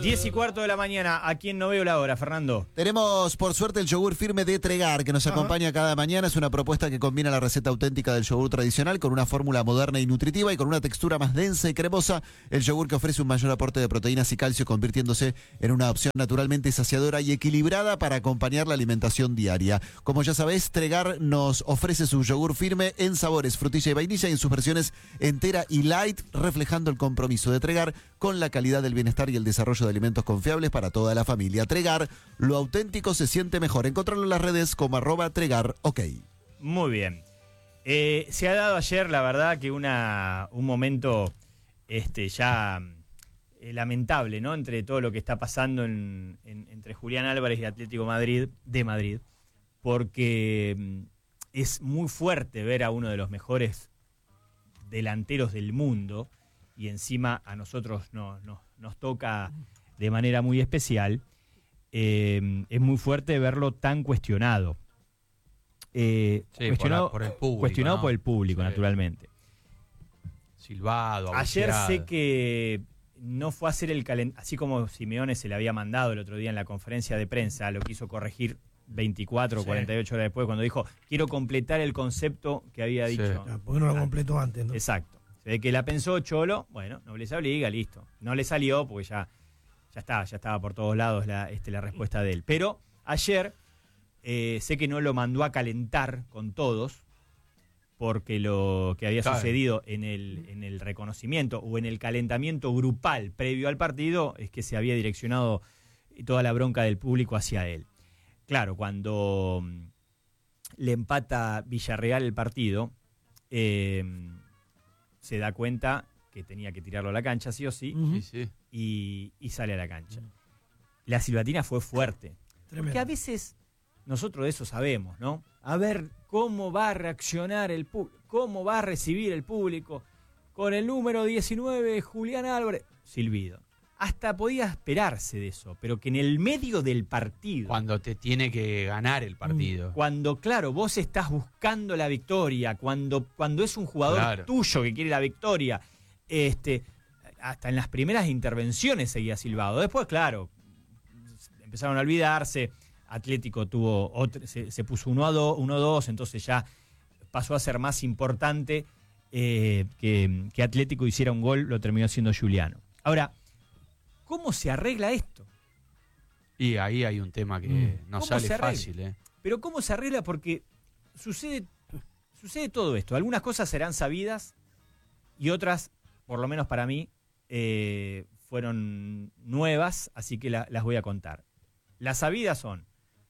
10:15 de la mañana, ¿a quién no veo la hora, Fernando? Tenemos, por suerte, el yogur firme de Tregar, que nos acompaña cada mañana. Es una propuesta que combina la receta auténtica del yogur tradicional con una fórmula moderna y nutritiva y con una textura más densa y cremosa. El yogur que ofrece un mayor aporte de proteínas y calcio, convirtiéndose en una opción naturalmente saciadora y equilibrada para acompañar la alimentación diaria. Como ya sabés, Tregar nos ofrece su yogur firme en sabores frutilla y vainilla y en sus versiones entera y light, reflejando el compromiso de Tregar con la calidad del bienestar y el desarrollo de alimentos confiables para toda la familia. Tregar, lo auténtico se siente mejor. Encontrarlo en las redes como @TregarOK. Muy bien. Se ha dado ayer, la verdad, que un momento ya lamentable, ¿no? Entre todo lo que está pasando entre Julián Álvarez y Atlético de Madrid, porque es muy fuerte ver a uno de los mejores delanteros del mundo, y encima a nosotros nos toca de manera muy especial. Es muy fuerte verlo tan cuestionado. Cuestionado por el público, cuestionado, ¿no? por el público, Sí. naturalmente. Silbado, Ayer abucheado. sé que no fue a hacer el calendario, así como Simeone se le había mandado el otro día en la conferencia de prensa, lo quiso corregir 24 o 48 horas después, cuando dijo, quiero completar el concepto que había Sí. dicho. Porque no lo completó antes, ¿no? Exacto. Se ve que la pensó Cholo, bueno, no les obliga, listo. No le salió porque ya estaba por todos lados la respuesta de él. Pero ayer sé que no lo mandó a calentar con todos, porque lo que había sucedido en el reconocimiento o en el calentamiento grupal previo al partido es que se había direccionado toda la bronca del público hacia él. Claro, cuando le empata Villarreal el partido, se da cuenta que tenía que tirarlo a la cancha, sí o sí, Sí. y sale a la cancha. La silbatina fue fuerte. Tremendo. Porque a veces nosotros de eso sabemos, ¿no? A ver cómo va a reaccionar el público, cómo va a recibir el público con el número 19, Julián Álvarez. Silbido. Hasta podía esperarse de eso, pero que en el medio del partido, Cuando te tiene que ganar el partido. cuando, claro, vos estás buscando la victoria, cuando es un jugador tuyo que quiere la victoria, hasta en las primeras intervenciones seguía silbado. Después, claro, empezaron a olvidarse. Atlético se puso 1-2, entonces ya pasó a ser más importante que Atlético hiciera un gol, lo terminó haciendo Giuliano. Ahora, ¿cómo se arregla esto? Y ahí hay un tema que no ¿Cómo sale se arregla? fácil, Pero ¿cómo se arregla? Porque sucede todo esto. Algunas cosas serán sabidas y otras, por lo menos para mí, fueron nuevas, así que las voy a contar. Las sabidas son,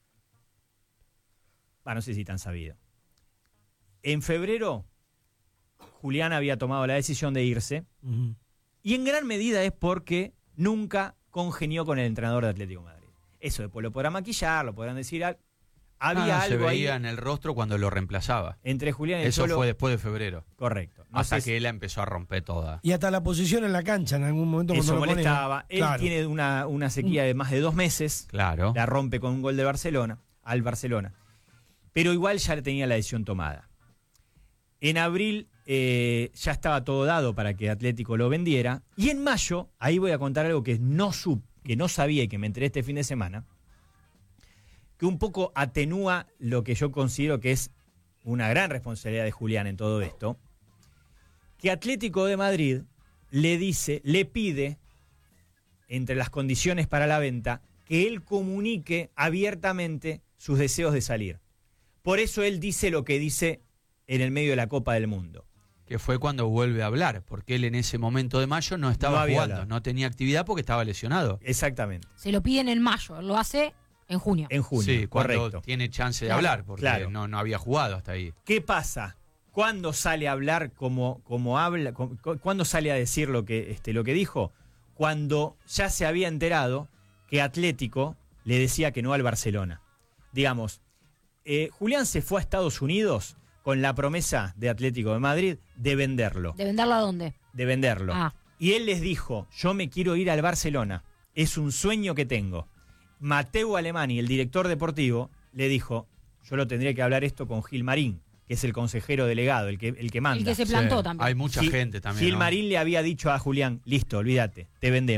no sé si tan sabido. En febrero, Julián había tomado la decisión de irse, y en gran medida es porque nunca congenió con el entrenador de Atlético de Madrid. Eso después lo podrán maquillar, lo podrán decir. Había se algo veía ahí en el rostro cuando lo reemplazaba. entre Julián y el Eso Cholo. fue después de febrero. Correcto. No Hasta sé si que él la empezó a romper toda. Y hasta la posición en la cancha en algún momento. eso cuando lo ponía. molestaba. Él tiene una sequía de más de 2 meses. Claro. La rompe con un gol de al Barcelona. Pero igual ya tenía la decisión tomada. En abril ya estaba todo dado para que Atlético lo vendiera. Y en mayo, ahí voy a contar algo que no sabía y que me enteré este fin de semana, que un poco atenúa lo que yo considero que es una gran responsabilidad de Julián en todo esto, que Atlético de Madrid le pide, entre las condiciones para la venta, que él comunique abiertamente sus deseos de salir. Por eso él dice lo que dice en el medio de la Copa del Mundo. Que fue cuando vuelve a hablar, porque él en ese momento de mayo no estaba había jugando, hablado. no tenía actividad porque estaba lesionado. Exactamente. Se lo piden en mayo, lo hace en junio. En junio, Sí, cuando correcto. tiene chance de Claro. hablar, porque Claro. no había jugado hasta ahí. ¿Qué pasa? ¿Cuándo sale a hablar como habla? ¿Cuándo sale a decir lo que dijo? Cuando ya se había enterado que Atlético le decía que no al Barcelona. Digamos, Julián se fue a Estados Unidos con la promesa de Atlético de Madrid de venderlo. ¿De venderlo a dónde? De venderlo. Ah. Y él les dijo, yo me quiero ir al Barcelona. Es un sueño que tengo. Mateu Alemany, el director deportivo, le dijo, yo lo tendría que hablar esto con Gil Marín, que es el consejero delegado, el que manda. El que se plantó también. Hay mucha gente también. Gil ¿no? Marín le había dicho a Julián, listo, olvídate, te vendemos.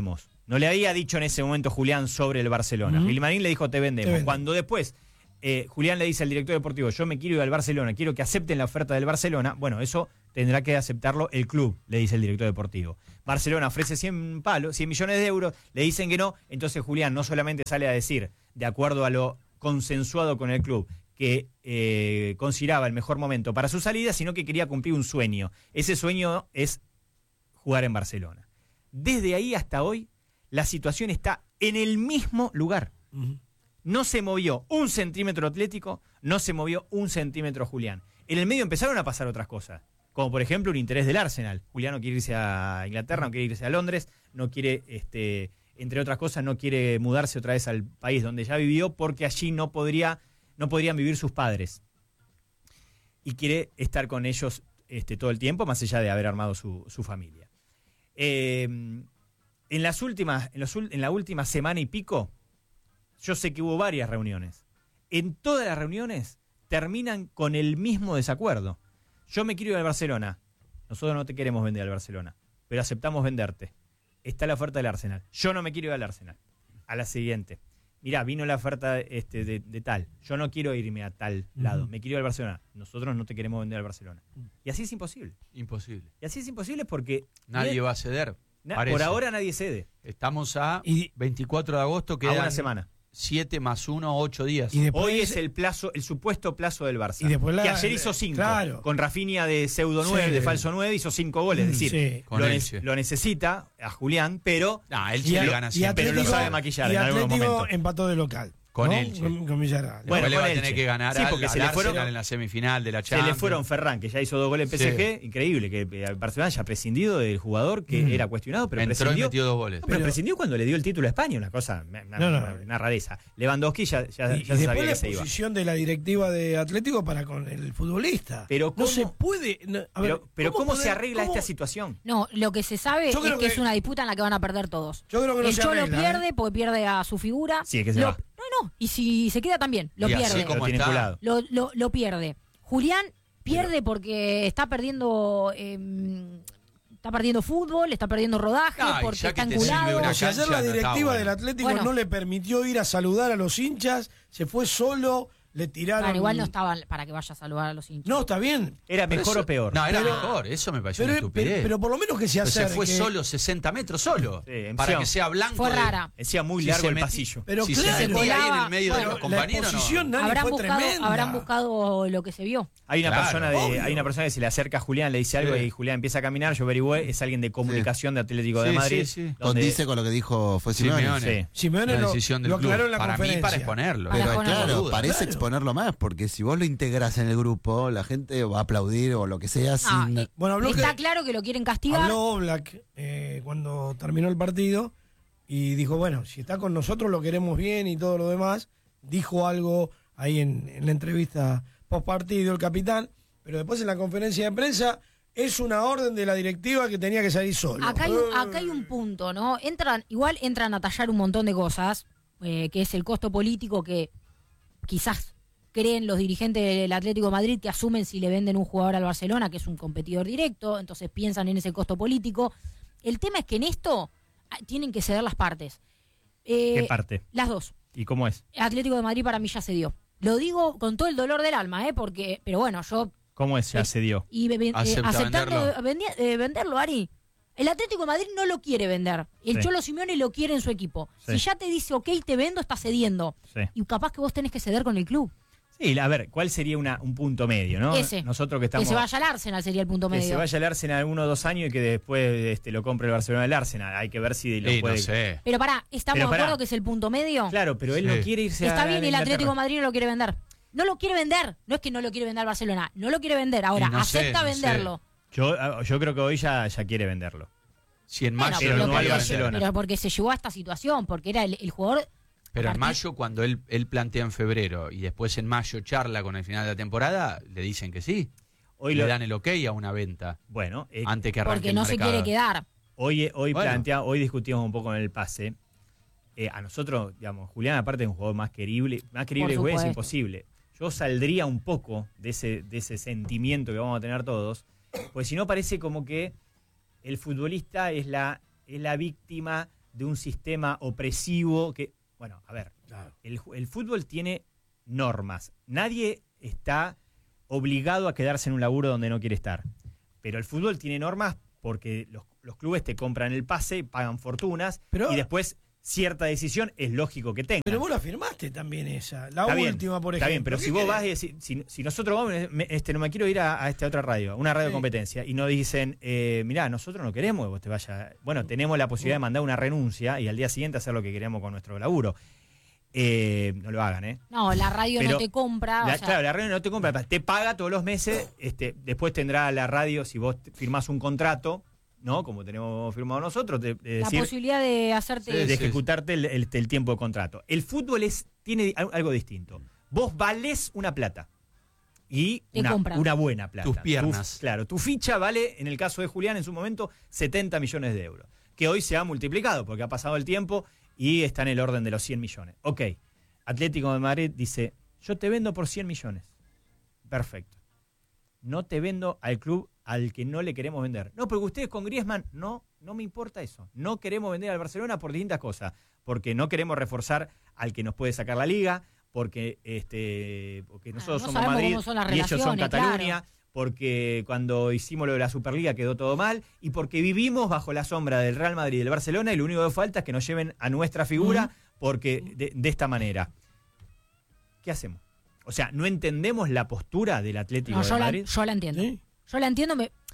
No le había dicho en ese momento Julián sobre el Barcelona. Vilmarín le dijo, te vendemos. Cuando después Julián le dice al director deportivo, yo me quiero ir al Barcelona, quiero que acepten la oferta del Barcelona, bueno, eso tendrá que aceptarlo el club, le dice el director deportivo. Barcelona ofrece 100 millones de euros, le dicen que no, entonces Julián no solamente sale a decir, de acuerdo a lo consensuado con el club, que consideraba el mejor momento para su salida, sino que quería cumplir un sueño. Ese sueño es jugar en Barcelona. Desde ahí hasta hoy, la situación está en el mismo lugar. No se movió un centímetro Atlético, no se movió un centímetro Julián. En el medio empezaron a pasar otras cosas, como por ejemplo un interés del Arsenal. Julián no quiere irse a Inglaterra, no quiere irse a Londres, no quiere, entre otras cosas, no quiere mudarse otra vez al país donde ya vivió porque allí no podrían vivir sus padres. Y quiere estar con ellos todo el tiempo, más allá de haber armado su familia. En la última semana y pico, yo sé que hubo varias reuniones. En todas las reuniones terminan con el mismo desacuerdo. Yo me quiero ir al Barcelona. Nosotros no te queremos vender al Barcelona, pero aceptamos venderte. Está la oferta del Arsenal. Yo no me quiero ir al Arsenal. A la siguiente. Mirá, vino la oferta de tal. Yo no quiero irme a tal lado. Me quiero ir al Barcelona. Nosotros no te queremos vender al Barcelona. Y así es imposible. Imposible. Y así es imposible porque... Nadie va a ceder. Por ahora nadie cede. Estamos a 24 de agosto, quedan a una semana. 7 más 1, 8 días. Y después, hoy es el supuesto plazo del Barça. Y después que ayer hizo 5. Claro. Con Rafinha de pseudo 9, Sí. de falso 9, hizo 5 goles. Es decir, Sí. lo necesita a Julián, pero Él sí le gana siempre. pero lo sabe maquillar y en algunos Atlético momentos. empató de local. Con ¿no? Elche. Con Villarreal. Bueno, Después le va a con tener Elche. que ganar Sí, porque al se le fueron- Arsenal en la semifinal de la Se Champions. le fueron Ferran, que ya hizo 2 goles en PSG. Increíble, que Barcelona haya prescindido del jugador que era cuestionado, pero Entró y prescindió. metió 2 goles. No, pero prescindió cuando le dio el título a España, una cosa, una rareza. Lewandowski ya Y se después sabía la que se iba. posición de la directiva de Atlético para con el futbolista. Pero no ¿cómo- se puede. A ver, Pero ¿cómo se poder- arregla cómo- esta situación? No, lo que se sabe Yo es creo que es que- una disputa en la que van a perder todos. Yo creo que no el se Cholo arregla, pierde porque pierde a su figura. Sí, es que se va. No, y si se queda también, lo Y así pierde. como Lo tiene está, vinculado. Lo pierde. Julián pierde porque está perdiendo fútbol, está perdiendo rodaje, Ah, y porque ya que está te sirve enculado. una Si ayer cancha la no está directiva bueno. del Atlético Bueno. no le permitió ir a saludar a los hinchas, se fue solo, le tiraron. Bueno, igual no estaba para que vaya a saludar a los hinchas. No, está bien. ¿Era Pero mejor eso- o peor? No, era Pero- mejor. Eso me pareció Pero, una estupidez. pero por lo menos que se Pero acerque. se fue solo 60 metros solo. Sí, en para Sion. que sea blanco. Fue de- rara. Decía muy Si largo se el meti- pasillo. Pero si claro, se metía ahí en el medio de bueno, los compañeros, la exposición, no. Nani, Habrán fue tremenda. buscado lo que se vio. Hay una, Claro, hay una persona que se le acerca a Julián, le dice algo Sí. y Julián empieza a caminar. Yo averigüé, es alguien de comunicación de Atlético de Sí, Madrid. sí, sí. donde- Condice con lo que dijo fue Simeone. Simeone. Sí. Simeone La lo, decisión del lo club. aclaró en la Para mí, conferencia. para exponerlo. Para Pero exponerlo. claro, Duda. parece Claro. exponerlo más, porque si vos lo integras en el grupo, la gente va a aplaudir o lo que sea sin... Bueno, habló Está que- claro que lo quieren castigar. Habló Oblak cuando terminó el partido y dijo, bueno, si está con nosotros lo queremos bien y todo lo demás. Dijo algo ahí en la entrevista post partido el capitán, pero después en la conferencia de prensa es una orden de la directiva que tenía que salir solo. Acá hay un punto, ¿no? Igual entran a tallar un montón de cosas, que es el costo político que quizás creen los dirigentes del Atlético de Madrid que asumen si le venden un jugador al Barcelona, que es un competidor directo, entonces piensan en ese costo político. El tema es que en esto tienen que ceder las partes. ¿Qué parte? Las dos. ¿Y cómo es? Atlético de Madrid para mí ya se dio. Lo digo con todo el dolor del alma, porque, pero bueno, yo ¿Cómo es? Ya se dio. y Acepta aceptando venderlo. venderlo, Ari. El Atlético de Madrid no lo quiere vender. El Sí. Cholo Simeone lo quiere en su equipo. Sí. Si ya te dice, ok, te vendo, está cediendo. Sí. Y capaz que vos tenés que ceder con el club. Sí, a ver, ¿cuál sería un punto medio, no? Ese. Nosotros que estamos... Que se vaya al Arsenal sería el punto que medio. se vaya al Arsenal 1 o 2 años y que después lo compre el Barcelona del Arsenal. Hay que ver si lo Sí, puede... no sé. Pero pará, ¿estamos Pero de pará. acuerdo que es el punto medio? Claro, pero él Sí. no quiere irse Está a bien, y el Inglaterra. Atlético de Madrid no lo quiere vender. No lo quiere vender. No es que no lo quiere vender al Barcelona. No lo quiere vender. Ahora, Y no sé, acepta no sé. venderlo. Yo creo que hoy ya quiere venderlo. Si en Bueno, mayo pero lo no al quería Barcelona. vender. Pero porque se llegó a esta situación, porque era el jugador... Pero a en partir- mayo, cuando él plantea en febrero y después en mayo charla con el final de la temporada, le dicen que sí. Hoy Le lo... dan el ok a una venta Bueno, antes que arranque Porque el no se mercado. quiere quedar. hoy Bueno. hoy discutimos un poco en el pase. A nosotros, digamos, Julián aparte es un jugador más querible Por que es supuesto. imposible. Yo saldría un poco de ese sentimiento que vamos a tener todos, pues si no parece como que el futbolista es la víctima de un sistema opresivo que, bueno, a ver, Claro. el fútbol tiene normas. Nadie está obligado a quedarse en un laburo donde no quiere estar. Pero el fútbol tiene normas porque los clubes te compran el pase, pagan fortunas Pero- y después cierta decisión es lógico que tengan. Pero vos la firmaste también esa, la Está bien, última, por está ejemplo. bien, pero ¿Qué si vos querés? vas y decís, si nosotros vamos, no me quiero ir a esta otra radio, una radio de Sí. competencia, y nos dicen, mirá, nosotros no queremos que vos te vayas. Bueno, tenemos la posibilidad de mandar una renuncia y al día siguiente hacer lo que queremos con nuestro laburo. No lo hagan, ¿eh? No, la radio Pero no te compra. o sea, Claro, la radio no te compra, te paga todos los meses, después tendrá la radio, si vos firmás un contrato, ¿no? Como tenemos firmado nosotros, de la decir, posibilidad de hacerte. de Sí, ejecutarte el tiempo de contrato. El fútbol tiene algo distinto. Vos valés una plata. Y Te compran. una buena plata. Tus piernas. Claro, tu ficha vale, en el caso de Julián, en su momento, 70 millones de euros. Que hoy se ha multiplicado, porque ha pasado el tiempo y está en el orden de los 100 millones. Ok, Atlético de Madrid dice, yo te vendo por 100 millones. Perfecto. No te vendo al club al que no le queremos vender. No, porque ustedes con Griezmann, no me importa eso. No queremos vender al Barcelona por distintas cosas. Porque no queremos reforzar al que nos puede sacar la liga, porque nosotros no somos sabemos Madrid cómo son las y ellos son relaciones, Cataluña, claro. porque cuando hicimos lo de la Superliga quedó todo mal, y porque vivimos bajo la sombra del Real Madrid y del Barcelona, y lo único que falta es que nos lleven a nuestra figura, porque de esta manera. ¿Qué hacemos? O sea, ¿no entendemos la postura del Atlético No, de yo Madrid? la entiendo. ¿Sí? Yo la entiendo.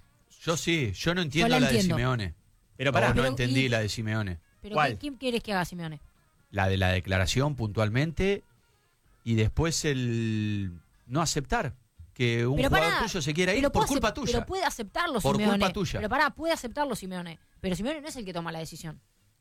Yo sí, yo no entiendo la la de entiendo. Simeone. Pero pará, no Pero, entendí y- la de Simeone. Pero ¿Cuál? ¿qué quieres que haga Simeone? La de la declaración puntualmente y después el no aceptar que un Pero jugador pará, tuyo se quiera ir pero por puede culpa acep- tuya. Pero puede aceptarlo Por Simeone. culpa tuya. Pero pará, puede aceptarlo Simeone. Pero Simeone no es el que toma la decisión.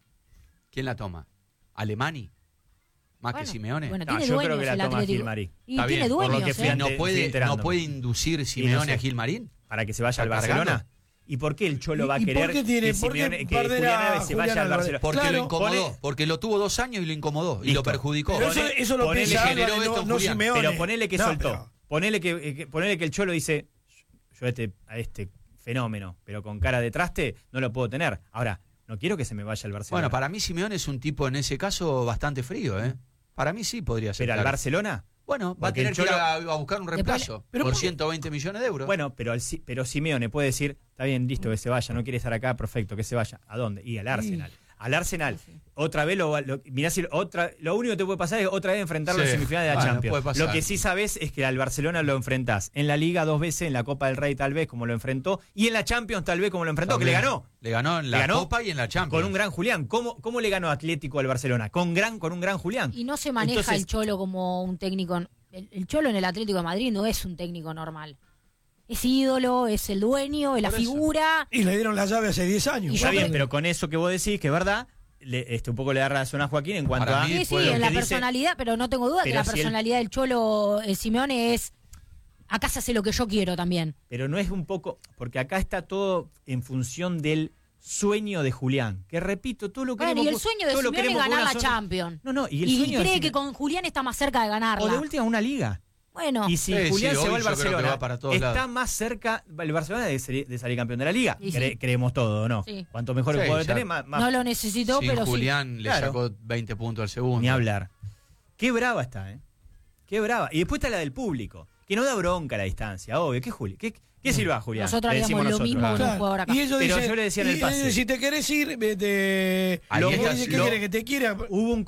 ¿Quién la toma? ¿Alemani? ¿Más Bueno, que Simeone? bueno, No, tiene yo dueños creo que la el toma Atlético. Gilmarín. Y Está tiene bien, por lo dueños, que ¿eh? fui ante- ¿No estoy puede, enterándome. ¿No puede inducir Simeone sé. a Gilmarín? Para que se vaya al ¿Está Barcelona. cargando? ¿Y por qué el Cholo va a ¿Y querer por qué tiene- que, por qué Simeone, que perder Julián a Álvarez se vaya Julián al Álvarez? Barcelona? Porque Claro, lo incomodó. pone- Porque lo tuvo 2 años y lo incomodó. Y Listo. lo perjudicó. Pero Pone- eso lo ponele- piensa generó Álvarez, esto no Julián. Simeone. Pero ponele que No, soltó. pero- Ponele que el Cholo dice, yo a este fenómeno, pero con cara de traste, no lo puedo tener. Ahora, no quiero que se me vaya al Barcelona. Bueno, para mí Simeone es un tipo en ese caso bastante frío, ¿eh? Para mí sí podría ser. Pero al Barcelona, Bueno, va a Porque el tener que ir Cholo- a buscar un reemplazo Pero por por- 120 millones de euros. bueno, pero Simeone puede decir, está bien, listo, que se vaya, no quiere estar acá, perfecto, que se vaya. ¿A dónde? Y al Arsenal. Al Arsenal, otra vez mirá si lo único que te puede pasar es otra vez enfrentarlo en Sí, semifinal de la bueno, puede Champions. pasar. Lo que sí sabes es que al Barcelona lo enfrentás en la Liga 2 veces, en la Copa del Rey tal vez como lo enfrentó, y en la Champions tal vez como lo enfrentó, que le ganó. Le ganó en la Le ganó Copa y en la Champions. Con un gran Julián. ¿Cómo le ganó Atlético al Barcelona? Con un gran Julián. Y no se maneja Entonces- el Cholo como un técnico. El Cholo en el Atlético de Madrid no es un técnico normal. Es ídolo, es el dueño, es la Por eso. figura. Y le dieron la llave hace 10 años. Y Está yo bien, creo- pero con eso que vos decís, que es verdad, un poco le da razón a Joaquín en cuanto Para a... mí Sí, sí, puede- en la que dice- personalidad, pero no tengo duda que Pero la si él- personalidad del Cholo Simeone es. Acá se hace lo que yo quiero también. Pero no es un poco... Porque acá está todo en función del sueño de Julián. Que repito, todo lo que Bueno, y el sueño de Simeone es ganar la Champions. No, y el Y sueño de cree que Simeone- con Julián está más cerca de O ganarla. de última una liga. Bueno, Y si Sí, Julián sí, se va hoy al yo creo que Barcelona, va para todos está lados. más cerca el Barcelona de salir campeón de la liga. Y sí. Creemos todo, ¿no? Sí. Cuanto mejor Sí, el jugador ya. tenés, más no lo necesitó, Sin pero Julián le Claro. sacó 20 puntos al segundo. ni hablar. Qué brava está, ¿eh? Qué brava. Y después está la del público, que no da bronca a la distancia, obvio. ¿Qué sirva, sí. Julián? Nosotros Le haríamos decimos lo nosotros. mismo con un Claro. jugador acá. Y ellos Pero dicen, yo le decía en el y, pase. si te querés ir, vete. Ahí Lo está, que dice, ¿qué lo- querés que te quiera? Hubo un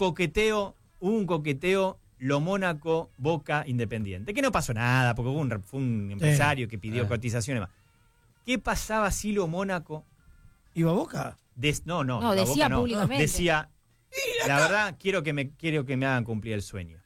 coqueteo, lo Mónaco, Boca, Independiente. Que no pasó nada, porque fue un empresario que pidió cotizaciones más. ¿Qué pasaba si lo Mónaco... ¿Iba a Boca? No, No, la decía Boca no. públicamente. Decía, la verdad, quiero que me hagan cumplir el sueño.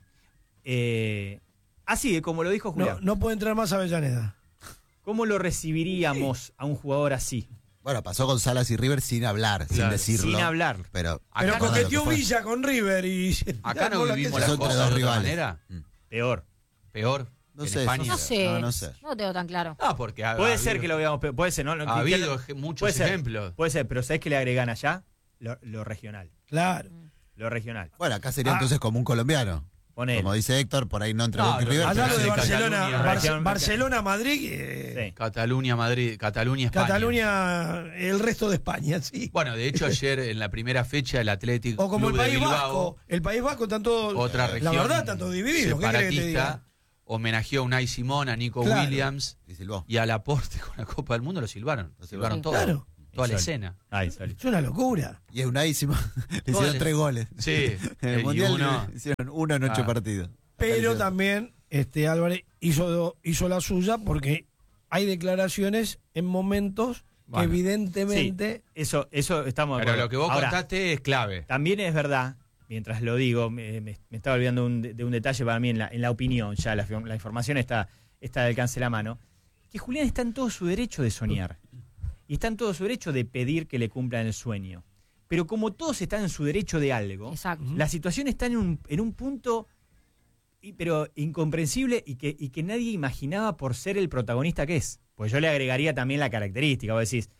Así, como lo dijo Julián. No puede entrar más Avellaneda. ¿Cómo lo recibiríamos a un jugador así? Bueno, pasó con Salas y River sin hablar, sin Claro. decirlo. Sin hablar. Pero, Pero Acá no, coqueteó lo que fue. Villa con River y. Acá no vivimos que las son cosas entre dos de otra rivales. manera. Peor. Peor. No en sé, España. No sé. No sé. No tengo tan claro. Ah, porque Puede ser que lo veamos peor. Puede ser, ¿no? Ha habido muchos puede ser, ejemplos. Puede ser, pero ¿sabés qué le agregan allá? Lo regional. Claro. Lo regional. Bueno, acá sería Ah. entonces como un colombiano. Ponele. Como dice Héctor, por ahí no entre Boca y River. Allá lo de de Barcelona, Cataluña. Barcelona-Madrid, Sí. Cataluña, Madrid, Cataluña, España. Cataluña, el resto de España, sí. Bueno, de hecho ayer en la primera fecha el Atlético O como Club el de País Bilbao, Vasco. El País Vasco tanto, otra la región verdad, tanto dividido. ¿Qué querés que te diga? separatista, homenajeó a Unai Simón, a Nico Claro. Williams Y silbó. y a Laporte con la Copa del Mundo lo silbaron. Lo silbaron Sí. todo. Claro. Toda la Sol. escena. Ay, sorry. Es una locura. Y es unaísimo. Le Goles. hicieron 3 goles. Sí. En el y Mundial uno- le hicieron 1 en 8 Ah. partidos. Pero Acá también Álvarez hizo la suya porque hay declaraciones en momentos Bueno. que evidentemente... Eso estamos de Pero acuerdo. lo que vos Ahora, contaste es clave. también es verdad, mientras lo digo, me estaba olvidando de un detalle para mí en la opinión, ya la información está al alcance de la mano, que Julián está en todo su derecho de soñar. Y está en todo su derecho de pedir que le cumplan el sueño. Pero como todos están en su derecho de algo, Exacto. la situación está en un punto pero incomprensible y que nadie imaginaba por ser el protagonista que es. Pues yo le agregaría también la característica, vos decís,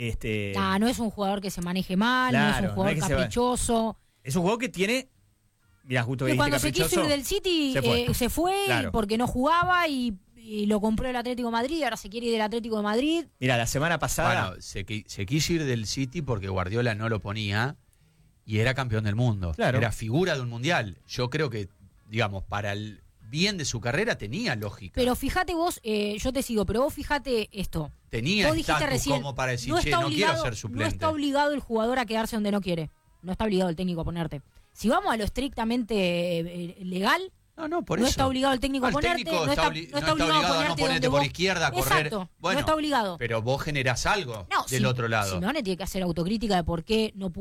No es un jugador que se maneje mal, no Claro, es un no es jugador que se va- caprichoso. es un jugador que tiene, mira, justo que Que dijiste cuando se quiso caprichoso, ir del City se fue. Claro. porque no jugaba y lo compró el Atlético de Madrid y ahora se quiere ir del Atlético de Madrid. Mira, la semana pasada, Bueno, se quiso ir del City porque Guardiola no lo ponía y era campeón del mundo. Claro. Era figura de un mundial. Yo creo que, digamos, para el bien de su carrera tenía lógica. Pero fíjate vos, yo te sigo, pero vos fíjate esto. Tenía Vos dijiste estatus recién, como para decir, no che, está no quiero obligado- ser No suplente. está obligado el jugador a quedarse donde no quiere. No está obligado el técnico a ponerte. Si vamos a lo estrictamente legal, No, por no eso. está obligado el técnico a El ponerte, técnico no está obligado a no ponerte ponerte donde por vos- izquierda, a correr. Exacto, Bueno, no está obligado. Pero vos generás algo No, del otro lado. Simeone tiene que hacer autocrítica de por qué no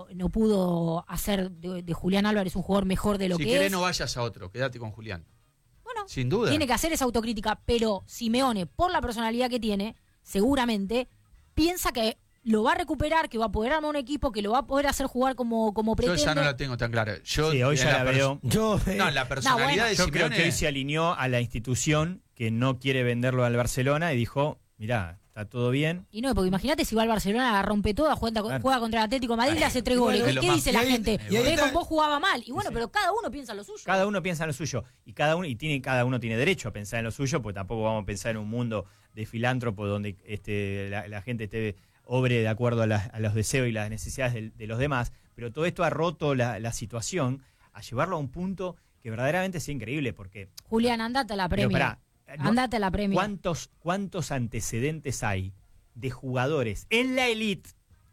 pudo hacer de Julián Álvarez un jugador mejor de lo Si que querés es. no vayas a otro, quédate con Julián. Bueno, Sin duda. tiene que hacer esa autocrítica, pero Simeone, por la personalidad que tiene, seguramente piensa que lo va a recuperar, que va a poder armar un equipo, que lo va a poder hacer jugar como Yo pretende. esa no la tengo tan clara. Yo, sí, hoy ya la veo. Yo, No, la personalidad bueno. de Yo creo Simeone... que hoy se alineó a la institución que no quiere venderlo al Barcelona y dijo, mirá, está todo bien. Y no, porque imagínate si va al Barcelona, la rompe toda, Claro. juega contra el Atlético de Madrid y le hace 3 Y goles. bueno, ¿Qué, es lo qué más- dice y la ahí- gente? y ahí Ve está- con vos jugaba mal. Y bueno, pero cada uno piensa lo suyo. Cada uno piensa en lo suyo y cada uno tiene derecho a pensar en lo suyo, porque tampoco vamos a pensar en un mundo de filántropo donde la gente esté obre de acuerdo a los deseos y las necesidades de los demás, pero todo esto ha roto la situación a llevarlo a un punto que verdaderamente es increíble, porque Julián, andate a la pero Premier. pará, no- Andate a la Premier. ¿cuántos antecedentes hay de jugadores en la elite?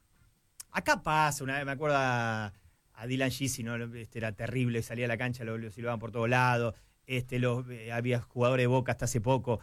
Acá pasa, una vez me acuerdo a Dylan Gisi, ¿no? Era terrible, salía a la cancha, lo silbaban por todos lados. Había jugadores de Boca hasta hace poco.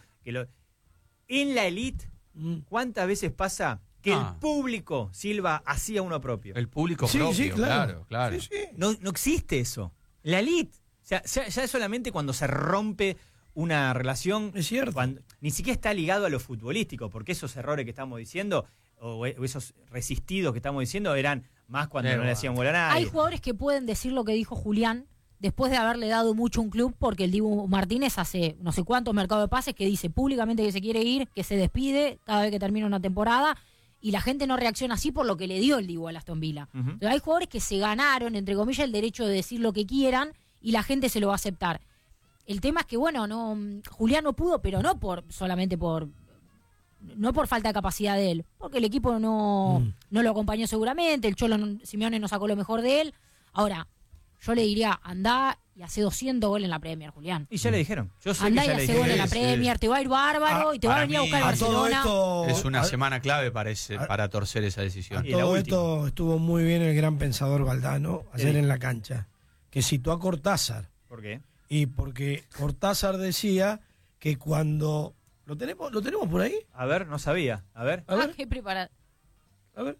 En la elite, ¿cuántas veces pasa que el público silba así a uno propio? El público Sí, propio, sí, claro. claro. Sí, sí. No existe eso. La elite, o sea, ya es solamente cuando se rompe una relación, Es cierto. ni siquiera está ligado a lo futbolístico, porque esos errores que estamos diciendo, o esos resistidos que estamos diciendo, eran más cuando no le hacían gol a nadie. Hay jugadores que pueden decir lo que dijo Julián después de haberle dado mucho a un club, porque el Dibu Martínez hace no sé cuántos mercados de pases que dice públicamente que se quiere ir, que se despide cada vez que termina una temporada, y la gente no reacciona así por lo que le dio el Dibu al Aston Villa. Ujú. Pero hay jugadores que se ganaron, entre comillas, el derecho de decir lo que quieran y la gente se lo va a aceptar. El tema es que, bueno, Julián no pudo, pero no solamente por falta de capacidad de él, porque el equipo no lo acompañó seguramente, el Cholo Simeone no sacó lo mejor de él. Ahora, yo le diría, andá y hace 200 goles en la Premier, Julián. Y ya le dijeron. Yo sé Andá que y ya le hace goles en la dijeron. Premier, te va a ir bárbaro y te va a para venir a mí- buscar el A todo Barcelona. esto, Es una a- semana clave para torcer esa a decisión. Y la todo última. esto estuvo muy bien el gran pensador Valdano ayer Sí. en la cancha, que citó a Cortázar. ¿Por qué? Y porque Cortázar decía que cuando... ¿Lo tenemos por ahí? A ver, no sabía. A ver. A ver, Qué preparado. a ver.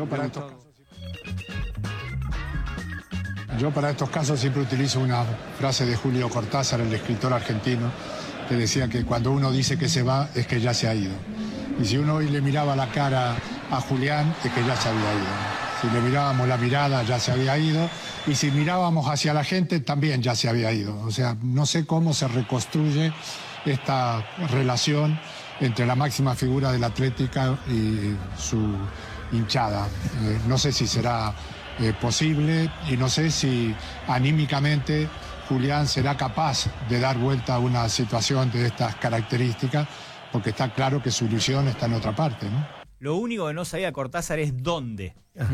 Yo para estos casos siempre utilizo una frase de Julio Cortázar, el escritor argentino, que decía que cuando uno dice que se va es que ya se ha ido. Y si uno hoy le miraba la cara a Julián es que ya se había ido. Si le mirábamos la mirada ya se había ido y si mirábamos hacia la gente también ya se había ido. O sea, no sé cómo se reconstruye esta relación entre la máxima figura del Atlético y su hinchada. No sé si será posible y no sé si anímicamente Julián será capaz de dar vuelta a una situación de estas características, porque está claro que su ilusión está en otra parte, ¿no? Lo único que no sabía Cortázar es dónde.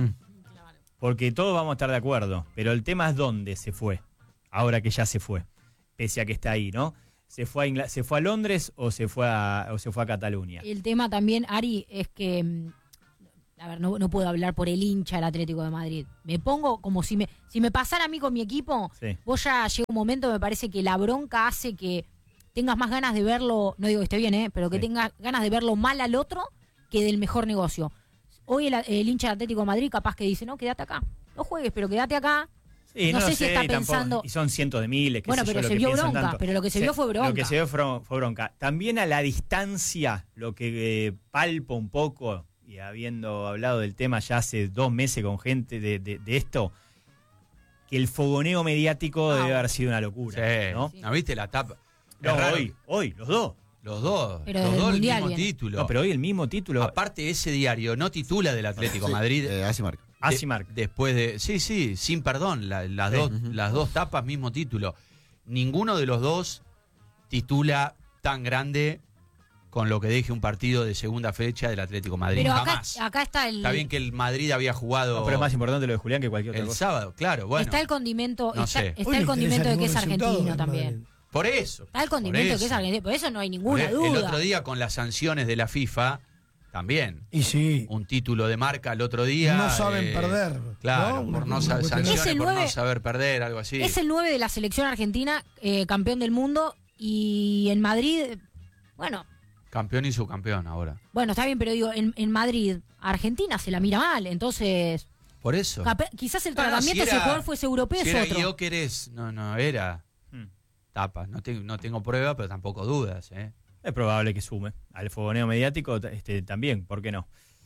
Porque todos vamos a estar de acuerdo, pero el tema es dónde se fue, ahora que ya se fue, pese a que está ahí, ¿no? ¿Se fue a Londres o se fue a Cataluña? El tema también, Ari, es que, a ver, no puedo hablar por el hincha del Atlético de Madrid. Me pongo como si me pasara a mí con mi equipo, Sí. vos ya llega un momento, me parece que la bronca hace que tengas más ganas de verlo, no digo que esté bien, pero que Sí. tengas ganas de verlo mal al otro que del mejor negocio. Hoy el hincha del Atlético de Madrid capaz que dice, no, quédate acá, no juegues, pero quédate acá. Sí, No sé lo si está y tampoco- pensando- y son cientos de miles. Bueno, pero se vio bronca, pero lo que se vio fue bronca. Lo que se vio fue bronca. También a la distancia, lo que palpo un poco, y habiendo hablado del tema ya hace 2 meses con gente de esto, que el fogoneo mediático debe haber sido una locura, Sí. ¿no? ¿No viste la tapa? No, Es raro. hoy, los dos. Los dos. Pero Los desde el dos el Mundial mismo viene. título. No, pero hoy el mismo título. Aparte, ese diario no titula del Atlético Sí, Madrid. así marca. Así marca. Después de. Sí, sin perdón. Las Sí. las dos tapas, mismo título. Ninguno de los dos titula tan grande con lo que deje un partido de segunda fecha del Atlético Madrid. Pero Jamás. acá está el... Está bien que el Madrid había jugado No, pero es más importante lo de Julián que cualquier otra el cosa. sábado, claro. Bueno, está el condimento, no está, sé. está Hoy el no condimento de que es interesa ningún argentino resultado, también. Madrid. por eso. Está el condimento de que es argentino, por eso no hay ninguna El duda. otro día con las sanciones de la FIFA, también. Y sí, Un título de marca el otro día. no saben perder. Claro, ¿no? por no Una saber cuestión- sanciones, Es el por no 9 saber perder, algo así. Es el 9 de la selección argentina, campeón del mundo, y en Madrid, bueno, Campeón y subcampeón ahora. está bien, pero digo, en Madrid, Argentina se la mira mal, entonces Por eso. quizás el No, no, tratamiento si de ese era- jugador fuese europeo, Si es era otro. Gyökeres, no era Hmm. tapa. No tengo prueba, pero tampoco dudas. Es probable que sume al fogoneo mediático también, ¿por qué no?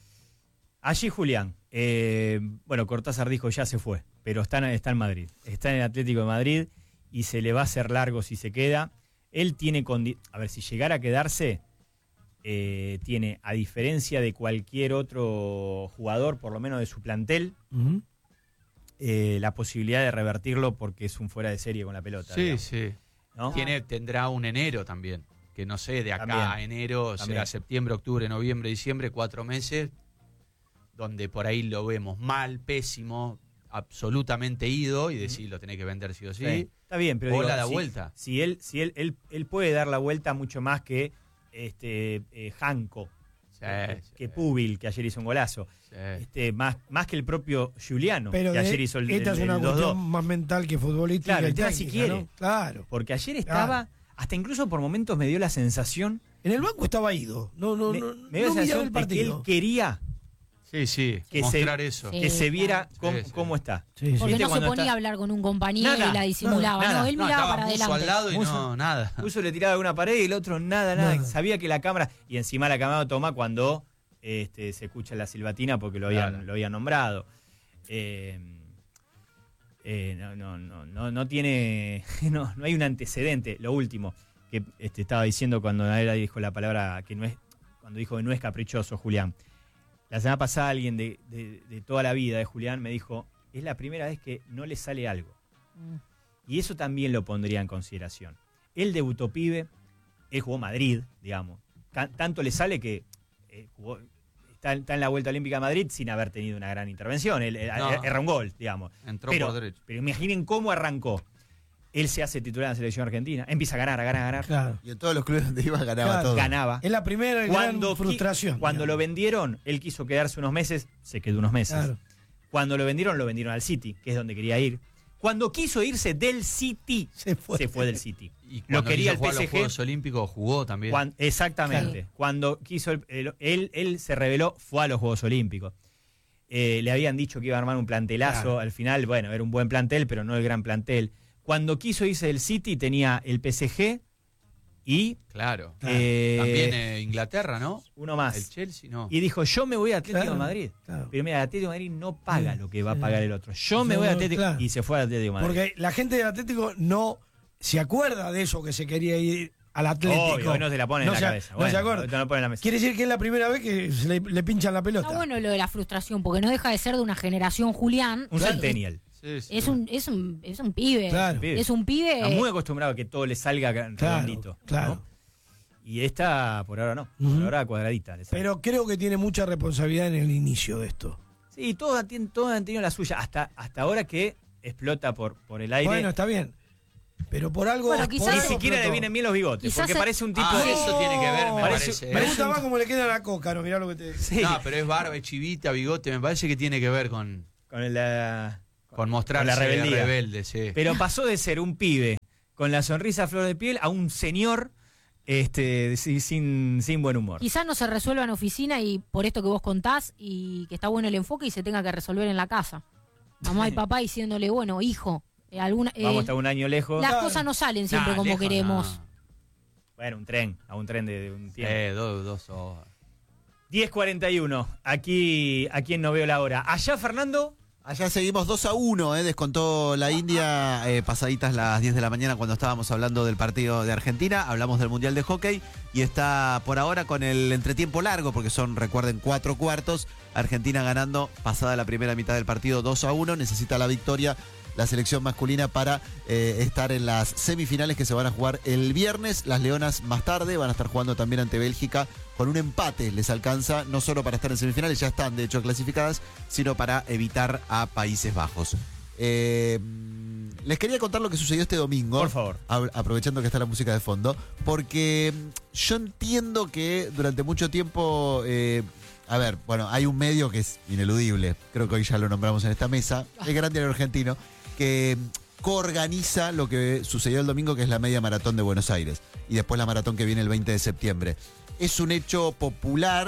Allí Julián, Cortázar dijo ya se fue, pero está en Madrid, está en el Atlético de Madrid y se le va a hacer largo si se queda. Él tiene, a ver, si llegara a quedarse, tiene, a diferencia de cualquier otro jugador, por lo menos de su plantel, Ujú. la posibilidad de revertirlo porque es un fuera de serie con la pelota. Sí, digamos, sí. ¿no? Tendrá un enero también. Que no sé, de acá También. a enero También. será septiembre, octubre, noviembre, diciembre, 4 meses, donde por ahí lo vemos mal, pésimo, absolutamente ido, y decir, lo tenés que vender sí o sí. Sí, está bien, pero O digo, la da si- vuelta. Si él puede dar la vuelta mucho más que Janko, Sí, que Pubil, que ayer hizo un golazo. sí. Más que el propio Giuliano, Pero que ayer hizo el esta es el una 2-2. cuestión más mental que futbolística. Claro, y el tema si técnica, quiere. ¿no? Claro. Porque ayer estaba, hasta incluso por momentos me dio la sensación, En el banco estaba ido. No me dio la miraba sensación el de que él partido. quería Sí, sí, que mostrar eso. Sí. que se viera claro. cómo está. Sí, sí. Porque ¿Viste no se cuando ponía está- a hablar con un compañero Nada, y la disimulaba, nada. no, él No, miraba estaba para Musso adelante. al lado y Musso. no, nada. Puso le tiraba de una pared y el otro nada. Nada. Sabía que la cámara, y encima la cámara toma cuando se escucha la silbatina porque lo Claro. habían nombrado. No tiene, no hay un antecedente. Lo último que estaba diciendo cuando él dijo la palabra cuando dijo que no es caprichoso, Julián. La semana pasada alguien de toda la vida de Julián me dijo, es la primera vez que no le sale algo. Mm. Y eso también lo pondría en consideración. Él debutó pibe, él jugó Madrid, digamos. Tanto le sale que está en la Vuelta Olímpica de Madrid sin haber tenido una gran intervención. Él No. erra un gol, digamos. Entró Pero, por derecho. pero imaginen cómo arrancó. Él se hace titular en la selección argentina, empieza a ganar. Claro. Y en todos los clubes donde iba ganaba Claro. todo. Ganaba. Es la primera gran frustración. Cuando lo digamos. vendieron, él quiso quedarse unos meses, se quedó unos meses. Claro. Cuando lo vendieron al City, que es donde quería ir. Cuando quiso irse del City, Se fue. se fue del City. Y Lo cuando quería quiso el jugar los PSG. Juegos Olímpicos jugó también. Exactamente. Claro. Cuando quiso él se reveló, fue a los Juegos Olímpicos. Le habían dicho que iba a armar un plantelazo. Claro. Al final, bueno, era un buen plantel, pero no el gran plantel. Cuando quiso irse del City, tenía el PSG y Claro. Claro. También Inglaterra, ¿no? uno más. El Chelsea, no. Y dijo, yo me voy a Atlético Claro, de Madrid. claro. Pero mira, el Atlético de Madrid no paga Sí, lo que va a sí. pagar el otro. Yo me No, voy a Atlético. claro. Y se fue al Atlético de Madrid. Porque la gente del Atlético no se acuerda de eso que se quería ir al Atlético. Obvio, hoy no se la pone en la cabeza. No se Bueno, acuerda. hoy te lo pone en la mesa. Quiere decir que es la primera vez que le pinchan la pelota. Está bueno lo de la frustración, porque no deja de ser de una generación Julián. Un Claro. centennial. Sí. Sí, sí. Es un pibe. Claro. Es un pibe. Está muy acostumbrado a que todo le salga redondito. claro. ¿no? Y esta, por ahora no. Ujú. Por ahora cuadradita. Le sale. Pero creo que tiene mucha responsabilidad en el inicio de esto. Sí, todos han tenido la suya. Hasta ahora que explota por el aire. Bueno, está bien. Pero por algo. Bueno, por quizás- Ni algo siquiera le explotó. vienen bien los bigotes. Quizás Porque se- parece un tipo. Eso tiene que ver, me parece. Me gusta más cómo le queda la coca, no, mirá lo que te digo. Sí, No, pero es barba, es chivita, bigote, me parece que tiene que ver con mostrarse la rebeldía. rebelde, sí. Pero pasó de ser un pibe con la sonrisa a flor de piel a un señor sin buen humor. Quizás no se resuelva en oficina y por esto que vos contás y que está bueno el enfoque y se tenga que resolver en la casa. Mamá y papá diciéndole, bueno, hijo, Vamos a estar un año lejos. las cosas no salen siempre Nah, como lejos, queremos. no. Bueno, a un tren de un tiempo. Dos horas. 10:41. Aquí no veo la hora. Allá, Fernando. Allá seguimos 2-1, descontó la India pasaditas las 10 de la mañana cuando estábamos hablando del partido de Argentina, hablamos del Mundial de Hockey y está por ahora con el entretiempo largo porque son, recuerden, 4 cuartos, Argentina ganando pasada la primera mitad del partido 2-1, necesita la victoria la selección masculina para estar en las semifinales que se van a jugar el viernes. Las Leonas más tarde van a estar jugando también ante Bélgica. Con un empate les alcanza, no solo para estar en semifinales, ya están de hecho clasificadas, sino para evitar a Países Bajos. Les quería contar lo que sucedió este domingo. Por favor. Aprovechando que está la música de fondo, porque yo entiendo que durante mucho tiempo... a ver, bueno, hay un medio que es ineludible, creo que hoy ya lo nombramos en esta mesa, el Gran Diario Argentino, que coorganiza lo que sucedió el domingo, que es la media maratón de Buenos Aires, y después la maratón que viene el 20 de septiembre. Es un hecho popular,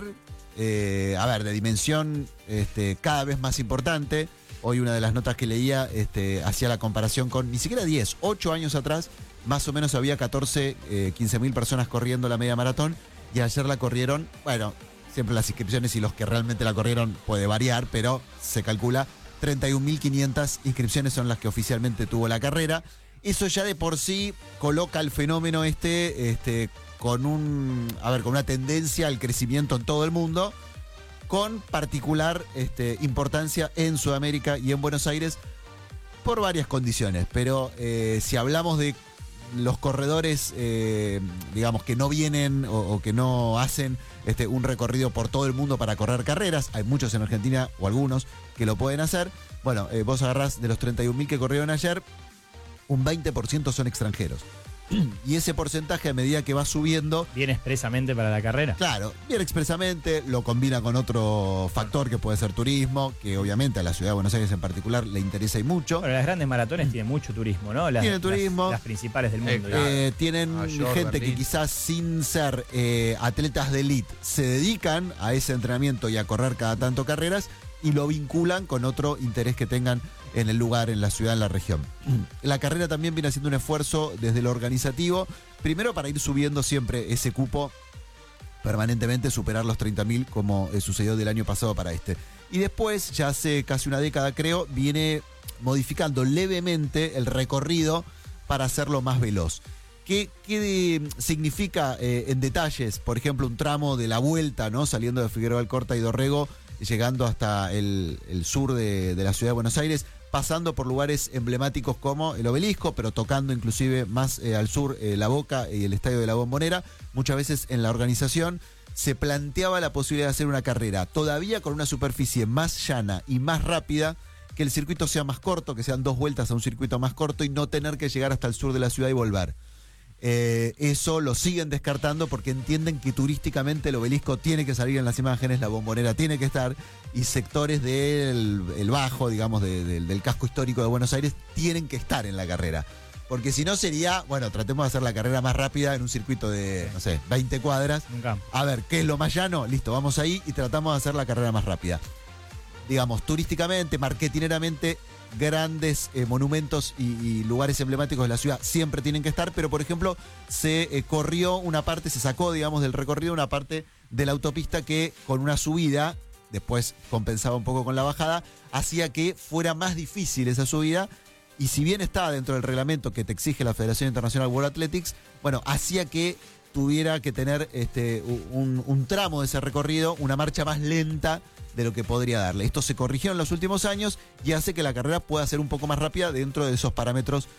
de dimensión cada vez más importante. Hoy una de las notas que leía hacía la comparación con ni siquiera 8 años atrás, más o menos había 15.000 personas corriendo la media maratón, y ayer la corrieron, bueno, siempre las inscripciones y los que realmente la corrieron puede variar, pero se calcula 31.500 inscripciones son las que oficialmente tuvo la carrera. Eso ya de por sí coloca el fenómeno con una tendencia al crecimiento en todo el mundo, con particular importancia en Sudamérica y en Buenos Aires por varias condiciones. Pero si hablamos de los corredores, digamos, que no vienen o que no hacen un recorrido por todo el mundo para correr carreras, hay muchos en Argentina o algunos que lo pueden hacer. Bueno, vos agarrás de los 31.000 que corrieron ayer, un 20% son extranjeros. Y ese porcentaje, a medida que va subiendo, Viene expresamente para la carrera. claro, bien expresamente, lo combina con otro factor que puede ser turismo, que obviamente a la ciudad de Buenos Aires en particular le interesa y mucho. Bueno, las grandes maratones tienen mucho turismo, ¿no? Tienen turismo. Las principales del mundo. Claro. Tienen Nueva York, gente Berlín. que quizás sin ser atletas de elite se dedican a ese entrenamiento y a correr cada tanto carreras y lo vinculan con otro interés que tengan en el lugar, en la ciudad, en la región. La carrera también viene haciendo un esfuerzo desde lo organizativo, primero para ir subiendo siempre ese cupo permanentemente, superar los 30.000 como sucedió del año pasado para este. Y después, ya hace casi una década creo, viene modificando levemente el recorrido para hacerlo más veloz. ¿Qué significa en detalles? Por ejemplo, un tramo de la vuelta, ¿no? Saliendo de Figueroa Alcorta y Dorrego, llegando hasta el sur de la ciudad de Buenos Aires, pasando por lugares emblemáticos como el Obelisco, pero tocando inclusive más al sur la Boca y el Estadio de la Bombonera. Muchas veces en la organización se planteaba la posibilidad de hacer una carrera todavía con una superficie más llana y más rápida, que el circuito sea más corto, que sean 2 vueltas a un circuito más corto y no tener que llegar hasta el sur de la ciudad y volver. Eso lo siguen descartando porque entienden que turísticamente el Obelisco tiene que salir en las imágenes, la Bombonera tiene que estar, y sectores del bajo, digamos, del casco histórico de Buenos Aires tienen que estar en la carrera. Porque si no sería, bueno, tratemos de hacer la carrera más rápida en un circuito de, no sé, 20 cuadras. Nunca. A ver, ¿qué es lo más llano? Listo, vamos ahí y tratamos de hacer la carrera más rápida. Digamos, turísticamente, marketineramente, grandes monumentos y lugares emblemáticos de la ciudad siempre tienen que estar, pero por ejemplo se corrió una parte, se sacó, digamos, del recorrido una parte de la autopista que con una subida, después compensaba un poco con la bajada, hacía que fuera más difícil esa subida. Y si bien está dentro del reglamento que te exige la Federación Internacional World Athletics, bueno, hacía que tuviera que tener un tramo de ese recorrido, una marcha más lenta de lo que podría darle. Esto se corrigió en los últimos años y hace que la carrera pueda ser un poco más rápida dentro de esos parámetros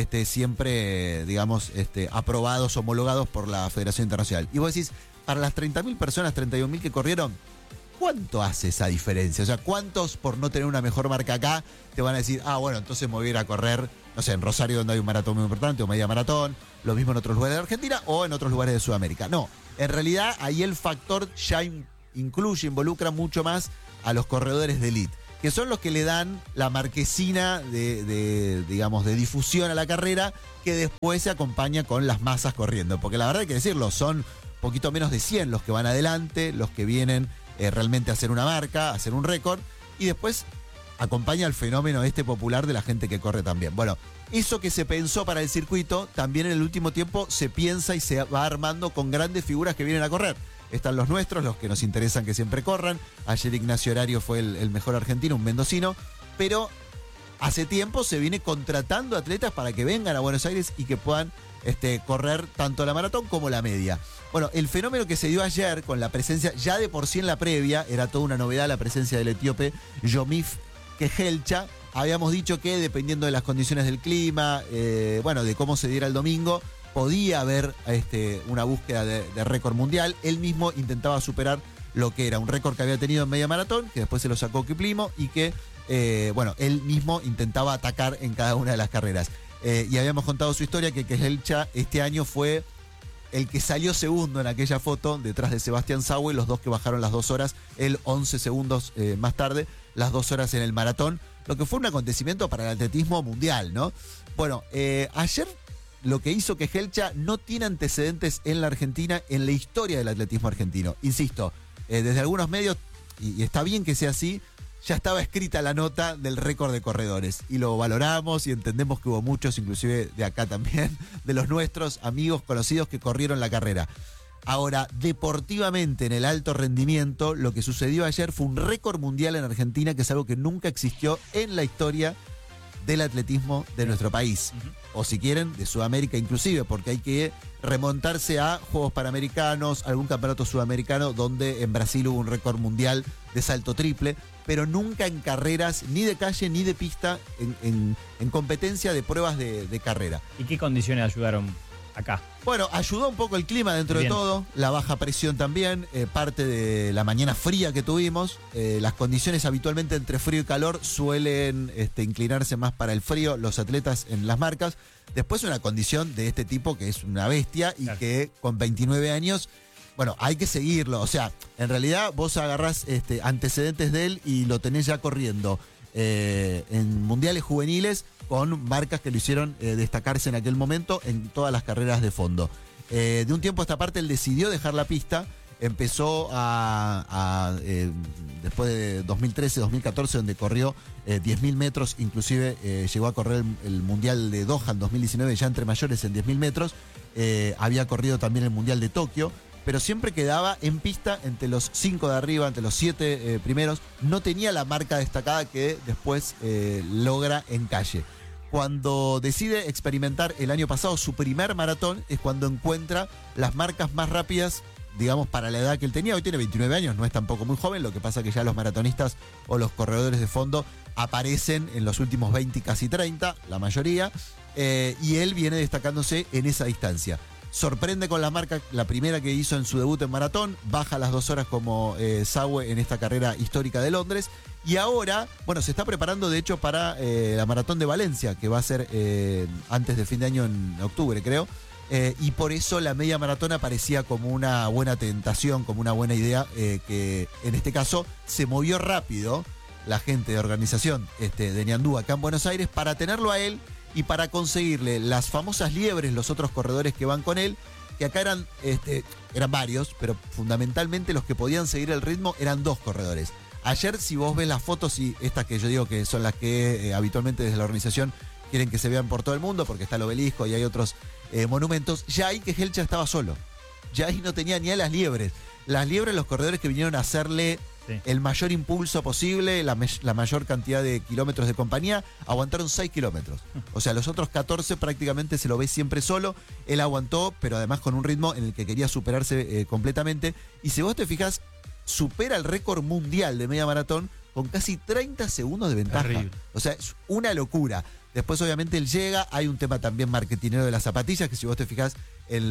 siempre, digamos, aprobados, homologados por la Federación Internacional. Y vos decís, para las 30.000 personas, 31.000 que corrieron, ¿cuánto hace esa diferencia? O sea, ¿cuántos por no tener una mejor marca acá te van a decir, bueno, entonces me voy a ir a correr, no sé, en Rosario donde hay un maratón muy importante o media maratón, lo mismo en otros lugares de Argentina o en otros lugares de Sudamérica? No, en realidad ahí el factor ya involucra mucho más a los corredores de elite, que son los que le dan la marquesina digamos, de difusión a la carrera, que después se acompaña con las masas corriendo. Porque la verdad hay que decirlo, son poquito menos de 100 los que van adelante, los que vienen realmente a hacer una marca, a hacer un récord, y después acompaña el fenómeno popular de la gente que corre también. Bueno, eso que se pensó para el circuito, también en el último tiempo se piensa y se va armando con grandes figuras que vienen a correr. Están los nuestros, los que nos interesan que siempre corran. Ayer Ignacio Horario fue el mejor argentino, un mendocino, pero hace tiempo se viene contratando atletas para que vengan a Buenos Aires y que puedan correr tanto la maratón como la media. Bueno, el fenómeno que se dio ayer con la presencia, ya de por sí en la previa, era toda una novedad la presencia del etíope Yomif Kejelcha. Habíamos dicho que dependiendo de las condiciones del clima, de cómo se diera el domingo, podía haber una búsqueda de récord mundial. Él mismo intentaba superar lo que era un récord que había tenido en media maratón, que después se lo sacó Kiplimo y que, él mismo intentaba atacar en cada una de las carreras. Y habíamos contado su historia, que Kejelcha este año fue el que salió segundo en aquella foto, detrás de Sebastián Saue, los dos que bajaron las 2 horas, él 11 segundos más tarde, las 2 horas en el maratón, lo que fue un acontecimiento para el atletismo mundial, ¿no? Bueno, ayer lo que hizo Kejelcha no tiene antecedentes en la Argentina, en la historia del atletismo argentino. Insisto, desde algunos medios, y está bien que sea así, ya estaba escrita la nota del récord de corredores. Y lo valoramos y entendemos que hubo muchos, inclusive de acá también, de los nuestros amigos conocidos que corrieron la carrera. Ahora, deportivamente, en el alto rendimiento, lo que sucedió ayer fue un récord mundial en Argentina, que es algo que nunca existió en la historia del atletismo de nuestro país. O si quieren, de Sudamérica inclusive, porque hay que remontarse a Juegos Panamericanos, algún campeonato sudamericano, donde en Brasil hubo un récord mundial de salto triple, pero nunca en carreras ni de calle ni de pista, en competencia de pruebas de carrera. ¿Y qué condiciones ayudaron acá? Bueno, ayudó un poco el clima dentro de todo, la baja presión también, parte de la mañana fría que tuvimos. Las condiciones habitualmente entre frío y calor suelen inclinarse más para el frío, los atletas en las marcas. Después una condición de este tipo que es una bestia y que con 29 años, bueno, hay que seguirlo. O sea, en realidad vos agarrás antecedentes de él y lo tenés ya corriendo en mundiales juveniles con marcas que lo hicieron destacarse en aquel momento en todas las carreras de fondo. De un tiempo a esta parte él decidió dejar la pista, empezó después de 2013, 2014, donde corrió 10.000 metros, inclusive llegó a correr el Mundial de Doha en 2019 ya entre mayores en 10.000 metros, había corrido también el Mundial de Tokio, pero siempre quedaba en pista entre los 5 de arriba, entre los 7 primeros. No tenía la marca destacada que después logra en calle. Cuando decide experimentar el año pasado su primer maratón, es cuando encuentra las marcas más rápidas, digamos, para la edad que él tenía. Hoy tiene 29 años, no es tampoco muy joven, lo que pasa que ya los maratonistas o los corredores de fondo aparecen en los últimos 20, casi 30, la mayoría, y él viene destacándose en esa distancia. Sorprende con la marca, la primera que hizo en su debut en maratón, baja las 2 horas como Saue en esta carrera histórica de Londres, y ahora, bueno, se está preparando de hecho para la maratón de Valencia, que va a ser antes de fin de año en octubre, creo, y por eso la media maratón aparecía como una buena tentación, como una buena idea, que en este caso se movió rápido la gente de organización de Ñandú acá en Buenos Aires para tenerlo a él y para conseguirle las famosas liebres, los otros corredores que van con él, que acá eran varios, pero fundamentalmente los que podían seguir el ritmo eran 2 corredores. Ayer, si vos ves las fotos, y estas que yo digo que son las que habitualmente desde la organización quieren que se vean por todo el mundo, porque está el obelisco y hay otros monumentos, ya ahí Kejelcha estaba solo. Ya ahí no tenía ni a las liebres. Las liebres, los corredores que vinieron a hacerle Sí. el mayor impulso posible, la mayor cantidad de kilómetros de compañía. Aguantaron 6 kilómetros. O sea, los otros 14 prácticamente se lo ve siempre solo. Él aguantó, pero además con un ritmo en el que quería superarse completamente. Y si vos te fijás, supera el récord mundial de media maratón con casi 30 segundos de ventaja. Terrible. O sea, es una locura. Después, obviamente, él llega. Hay un tema también marketinero de las zapatillas, que si vos te fijás en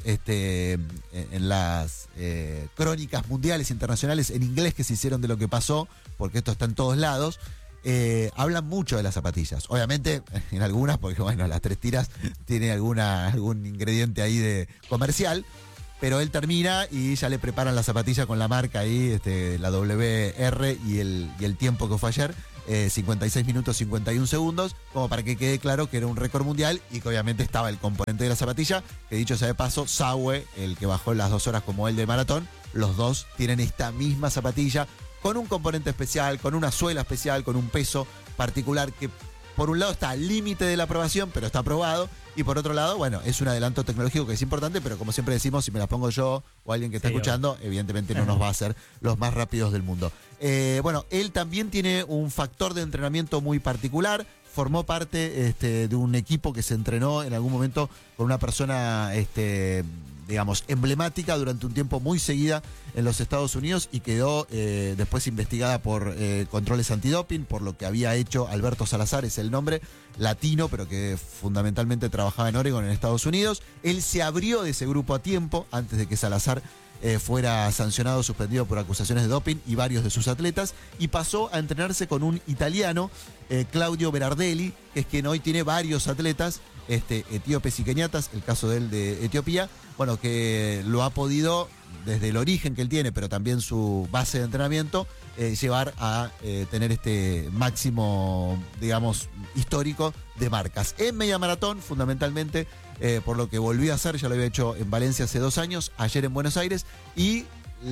las crónicas mundiales, internacionales, en inglés que se hicieron de lo que pasó, porque esto está en todos lados, hablan mucho de las zapatillas. Obviamente, en algunas, porque bueno, las 3 tiras tiene algún ingrediente ahí de comercial. Pero él termina y ya le preparan la zapatilla con la marca ahí, la WR y el tiempo que fue ayer, 56 minutos 51 segundos, como para que quede claro que era un récord mundial y que obviamente estaba el componente de la zapatilla, que dicho sea de paso, Saue, el que bajó las 2 horas como él de maratón, los dos tienen esta misma zapatilla con un componente especial, con una suela especial, con un peso particular que por un lado está al límite de la aprobación, pero está aprobado. Y por otro lado, bueno, es un adelanto tecnológico que es importante, pero como siempre decimos, si me las pongo yo o alguien que está escuchando, evidentemente no nos va a hacer los más rápidos del mundo. Bueno, él también tiene un factor de entrenamiento muy particular. Formó parte de un equipo que se entrenó en algún momento con una persona, digamos, emblemática durante un tiempo muy seguida en los Estados Unidos y quedó después investigada por controles antidoping, por lo que había hecho Alberto Salazar, es el nombre latino, pero que fundamentalmente trabajaba en Oregon, en Estados Unidos. Él se abrió de ese grupo a tiempo, antes de que Salazar fuera sancionado, suspendido por acusaciones de doping y varios de sus atletas, y pasó a entrenarse con un italiano, Claudio Berardelli, que es quien hoy tiene varios atletas, etíopes y keniatas, el caso de él de Etiopía, bueno, que lo ha podido, desde el origen que él tiene, pero también su base de entrenamiento, llevar a tener este máximo, digamos, histórico de marcas. En media maratón, fundamentalmente, por lo que volvió a hacer, ya lo había hecho en Valencia hace 2 años, ayer en Buenos Aires, y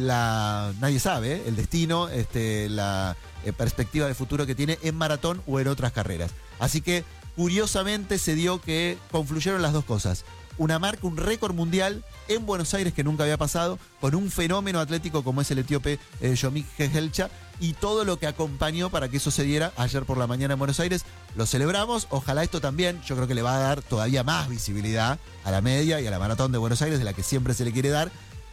nadie sabe, el destino, la perspectiva de futuro que tiene en maratón o en otras carreras. Así que, curiosamente, se dio que confluyeron las dos cosas. Una marca, un récord mundial en Buenos Aires que nunca había pasado, con un fenómeno atlético como es el etíope Yomik Gehelcha, y todo lo que acompañó para que eso se diera ayer por la mañana en Buenos Aires. Lo celebramos, ojalá esto también, yo creo que le va a dar todavía más visibilidad a la media y a la maratón de Buenos Aires, de la que siempre se le quiere dar,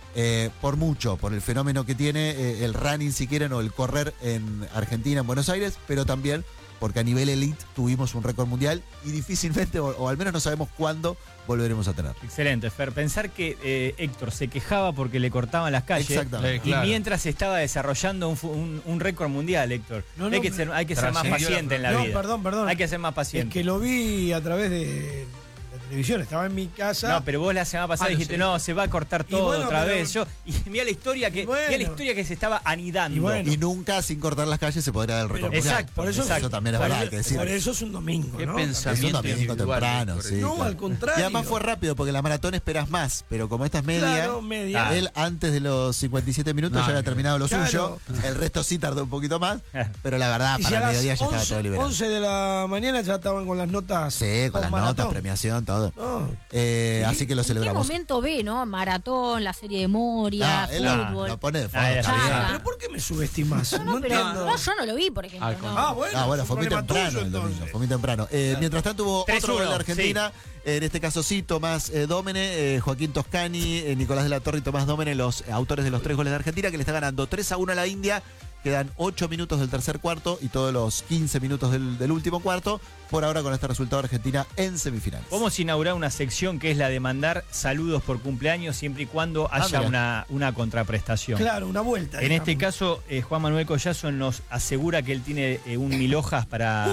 por mucho, por el fenómeno que tiene el running, si quieren, o el correr en Argentina, en Buenos Aires, pero también porque a nivel elite tuvimos un récord mundial y difícilmente, o al menos no sabemos cuándo, volveremos a tener. Excelente, Fer. Pensar que Héctor se quejaba porque le cortaban las calles. Exactamente. Y mientras estaba desarrollando un récord mundial, Héctor. No, hay que ser más paciente en la vida. Perdón. Hay que ser más paciente. Es que lo vi a través de la televisión, estaba en mi casa. No, pero vos la semana pasada dijiste, sí. No, se va a cortar todo otra vez. Y mirá la historia que se estaba anidando. Y nunca sin cortar las calles se podrá dar el récord mundial. Exacto, por eso, eso también es verdad que decir. Por eso es un domingo, Qué ¿no? pensamiento Es un domingo individual, temprano, sí. No, claro. al contrario. Y además fue rápido, porque la maratón esperas más, pero como esta es media, Claro, media. él antes de los 57 minutos ya había terminado lo suyo, el resto sí tardó un poquito más, pero la verdad, Y para ya el a mediodía las ya estaba todo liberado. 11 de la mañana ya estaban con las notas. Sí, con las notas, maratón. premiación, todo. No. Así que lo ¿En qué celebramos. momento ve, no? Maratón, la serie de Moria, Él fútbol. lo pone de fondo, Ah, está ya. bien. Ah. ¿Pero por qué me subestimas? No, pero entiendo. no, yo no lo vi, por ejemplo. Al no. contrario. Bueno, fue muy problema temprano tuyo, el domingo, entonces. fue muy temprano. Mientras tanto hubo 3-1, otro gol de Argentina, en este caso sí, Tomás Dómene, Joaquín Toscani, Nicolás de la Torre y Tomás Dómene, los autores de los 3 goles de Argentina, que le está ganando 3-1 a la India. Quedan 8 minutos del tercer cuarto y todos los 15 minutos del último cuarto. Por ahora, con este resultado, Argentina en semifinales. Vamos a inaugurar una sección que es la de mandar saludos por cumpleaños siempre y cuando haya una contraprestación. Claro, una vuelta. En este digamos. caso, Juan Manuel Collazo nos asegura que él tiene un milhojas para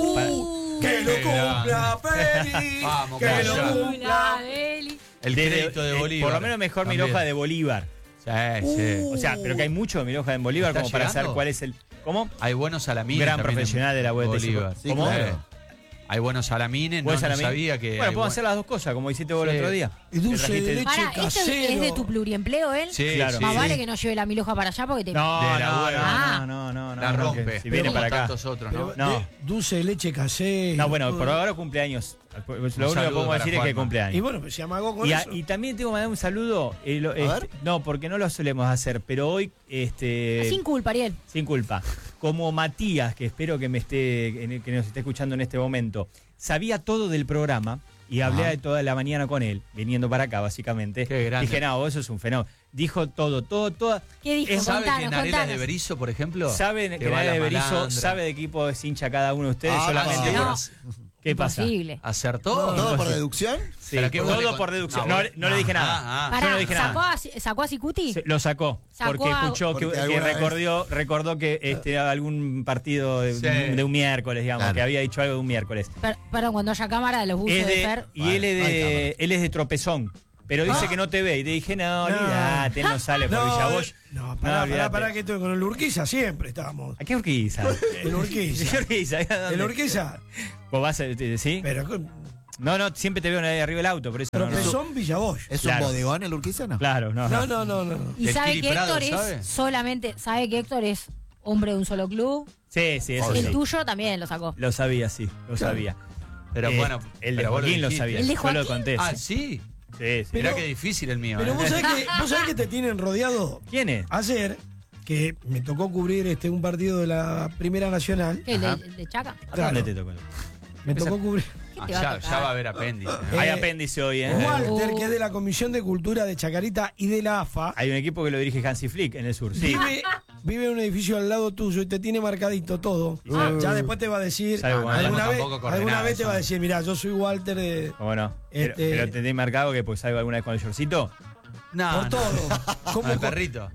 ¡Que lo cumpla feliz! Vamos, ¡Que lo Colla. cumpla! El crédito de Bolívar. Por lo menos mejor también. milhoja de Bolívar. Sí, sí. O sea, pero que hay mucho de milhoja en Bolívar ¿Está como para saber llegando? cuál es el... ¿Cómo? Hay buenos salamines. Gran también en profesional de la web de Bolívar. Sí, ¿Cómo? claro. Hay buenos salamines, Buen no salamín. sabía que... Bueno, podemos hacer las dos cosas, como hiciste vos el Sí. otro día. Y dulce Te de trajiste- leche Pará, ¿este casero. es de tu pluriempleo, él? Sí, Claro. sí. Más vale que no lleve la milhoja para allá porque te... No, De la no, hueva. Ah. no, La que rompe. si viene como para acá. tantos otros, ¿no? Pero No. dulce de leche casero. No, bueno, por ahora cumpleaños. Lo único que saludo podemos para decir es que Juanma. cumpleaños. Y bueno, pues se amagó con eso. Y también tengo que mandar un saludo. ver. No, porque no lo solemos hacer, pero hoy, Sin culpa, Ariel. sin culpa, como Matías, que espero que que nos esté escuchando en este momento, sabía todo del programa y hablé Ajá. de toda la mañana con él, viniendo para acá, básicamente. Qué grande. Dije, no, eso es un fenómeno. Dijo todo. ¿Qué dijo? Es- ¿Sabe que Contanos, en Arenas de contanos. Berizo, por ejemplo? Saben que va nadie la de Berizo malandra? sabe de qué equipo es hincha cada uno de ustedes, Ah, solamente sí. por- No. ¿Qué pasa? Imposible. ¿Acertó? ¿Todo por deducción? Sí, ¿Pero qué vos todo le por con- deducción. No, No, vos- no le dije nada. Ah, Yo no Pará, dije ¿sacó nada. ¿sacó a Cicuti? Lo sacó, Sacó porque a- escuchó Porque que alguna recordó que algún partido Sí. de un miércoles, digamos, Claro. que había dicho algo de un miércoles. Perdón, cuando haya cámara de los buzos Es de de- Fer. y él es de Tropezón, pero dice que no te ve. Y te dije, no, olvídate, él no sale por Villavoy. No, olvídate. pará que estoy con el Urquiza siempre estábamos. ¿A qué Urquiza? El Urquiza. ¿Qué Urquiza? El Urquiza. ¿Vos vas a, sí? Pero con No, siempre te veo ahí arriba del auto, por eso no. Tropezón Villavoy. ¿Es Claro. un bodegón el Urquiza? Claro, no. No. Y ¿El sabe Kili que Prado Héctor sabe? es solamente, sabe que Héctor es hombre de un solo club. Sí, eso El sí. tuyo también lo sacó. Lo sabía, sí, lo sabía. Pero bueno, el de pero vos Joaquín lo dijiste. sabía. ¿El de Yo lo Joaquín? conté. Ah, sí. sí. Sí, sí. Mirá Pero- qué difícil el mío. Pero ¿eh? vos sabés que te tienen rodeado. ¿Quién es? Ayer, que me tocó cubrir un partido de la Primera Nacional. ¿Qué, el Ajá. de, el de Chaca? ¿A Claro. dónde te tocó? Me tocó cubrir. ¿Qué Ah, te va a ya, tocar? ya va a haber apéndice. ¿eh? Hay apéndice hoy, ¿eh? Walter, que es de la Comisión de Cultura de Chacarita y de la AFA, Hay un equipo que lo dirige Hansi Flick en el sur. Sí. vive en un edificio al lado tuyo y te tiene marcadito todo. Ya después te va a decir, Sabe cómo alguna andamos vez, tampoco coordenadas, alguna vez te va a ¿no? decir, mira, yo soy Walter de... ¿Cómo no? Este- Pero te tenés marcado que pues salgo alguna vez con el shortcito. No, por no. todo. ¿Cómo Al co- perrito.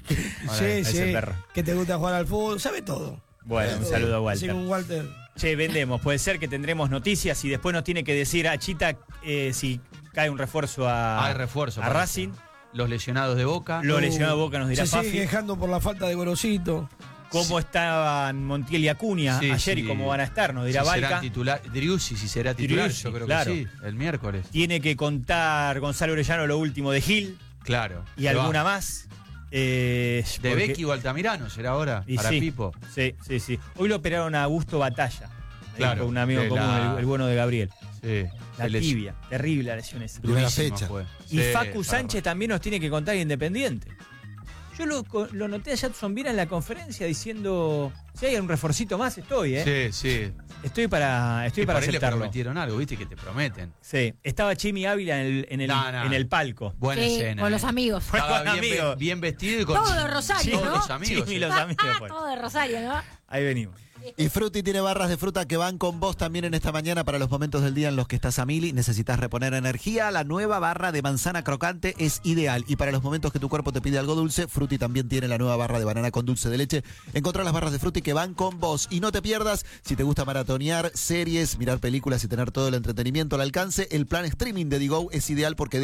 Sí, ese sí. perro. Que te gusta jugar al fútbol, sabe todo. Bueno, un saludo a Así Walter. que un Walter. Che, vendemos. Puede ser que tendremos noticias y después nos tiene que decir a Chita si cae un refuerzo Hay refuerzo. a parece. Racing. Los lesionados de Boca. Lo lesionado de Boca nos dirá Se sigue Fafi. quejando por la falta de Gorosito. Cómo estaban Montiel y Acuña Sí, ayer sí. y cómo van a estar, nos dirá Si será Balca. titular. Driussi, si será titular, Driussi, yo creo claro. que sí. El miércoles. Tiene que contar Gonzalo Orellano lo último de Gil Claro. y se alguna va. más. De Porque- Becky o Altamirano será ahora. y Para sí, Pipo. Sí. Hoy lo operaron a Augusto Batalla. Claro, Con un amigo de común, la- el bueno de Gabriel. Sí. La Se les- tibia. Terrible la lesión esa. Primera durísima fecha. fue. Y Sí, Facu para- Sánchez también nos tiene que contar Independiente. Yo lo noté a Jadson Viera en la conferencia diciendo, si hay un reforcito más, estoy, ¿eh? Sí, sí. Estoy para Y por ahí le aceptarlo. prometieron algo, viste, que te prometen. Sí, estaba Chimi Ávila No. en el palco. Buena Sí, escena. con los amigos. Fue Estaba con bien, amigos. bien vestido y con Todo de Rosario, todos ¿no? los amigos. Chimi y ¿eh? los amigos. pues. Todo de Rosario, ¿no? Ahí venimos. Y Frutti tiene barras de fruta que van con vos también en esta mañana para los momentos del día en los que estás a mil y necesitas reponer energía. La nueva barra de manzana crocante es ideal. Y para los momentos que tu cuerpo te pide algo dulce, Frutti también tiene la nueva barra de banana con dulce de leche. Encontrá las barras de Frutti que van con vos. Y no te pierdas, si te gusta maratonear series, mirar películas y tener todo el entretenimiento al alcance, el plan streaming de Digo es ideal porque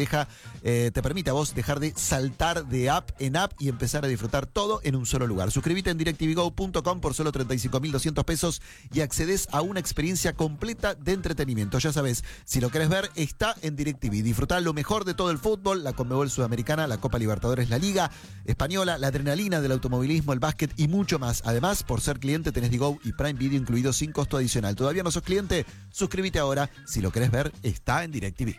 te permite a vos dejar de saltar de app en app y empezar a disfrutar todo en un solo lugar. Suscríbete en directvgo.com por solo 35.200 pesos y accedes a una experiencia completa de entretenimiento. Ya sabes, si lo querés ver, está en DirecTV. Disfrutá lo mejor de todo el fútbol, la Conmebol Sudamericana, la Copa Libertadores, la Liga Española, la adrenalina del automovilismo, el básquet y mucho más. Además, por ser cliente tenés Digo y Prime Video incluido sin costo adicional. ¿Todavía no sos cliente? Suscríbete ahora. Si lo querés ver, está en DirecTV.